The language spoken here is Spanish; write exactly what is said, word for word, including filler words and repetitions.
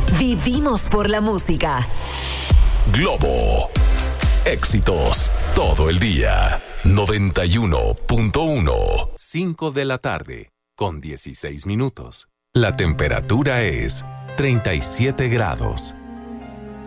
Vivimos por la música. Globo. Éxitos todo el día. noventa y uno punto uno. cinco de la tarde, con dieciséis minutos. La temperatura es treinta y siete grados.